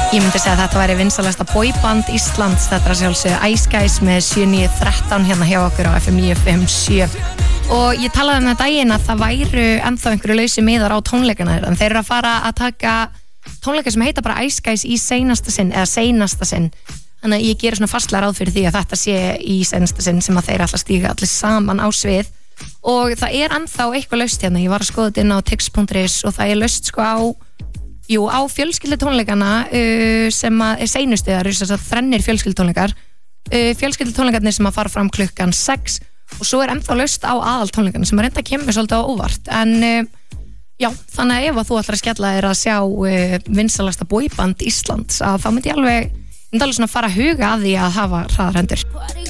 Ég myndi segja að þetta væri vinsalasta boyband Íslands. Þetta sjálfsögðu Ice Guys með 7913 hérna hjá okkur á FM 957. Og ég talaði um það daginn að það væru ennþá einhverju lausi miðar á tónleikana þeirra. En þeir eru að fara að taka tónleika sem heita bara Ice Guys í seinasta sinn. Þannig að ég gerir svona fastlega ráð fyrir því að þetta sé í seinasta sinn sem að þeir alltaf stíga allir saman á svið. Og það er ennþá eitthvað laust hérna. Ég var að skoða þetta inn á tix.is og það er laust sko á fjölskyldutónleikana sem að er seinustu, það eru þess að þrennir fjölskyldutónleikar. Fjölskyldutónleikarnir sem að fara fram klukkan 6 og svo er ennþá laust á aðaltónleikana sem að reynda kemur svolítið á óvart. En já, þannig að ef að þú ætlar að skella þér að sjá vinsalasta boyband Íslands, að þá myndi ég alveg svona fara að huga að því að hafa hraðar hendur.